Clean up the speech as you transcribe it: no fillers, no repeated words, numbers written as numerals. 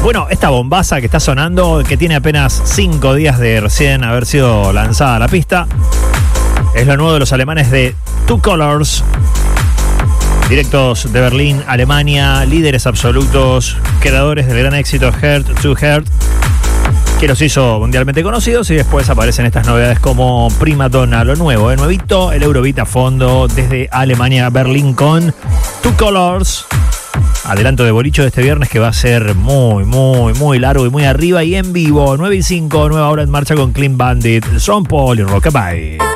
Bueno, esta bombaza que está sonando, que tiene apenas 5 días de recién haber sido lanzada a la pista, es lo nuevo de los alemanes de Two Colors, directos de Berlín, Alemania, líderes absolutos, creadores del gran éxito Heart to Heart, que los hizo mundialmente conocidos, y después aparecen estas novedades como Prima Donna, lo nuevo, nuevito, el Eurobeat a fondo desde Alemania, Berlín, con Two Colors. Adelanto de bolicho de este viernes que va a ser muy largo y muy arriba y en vivo. 9 y 5, nueva hora en marcha con Clean Bandit, Sean Paul y Rockabye.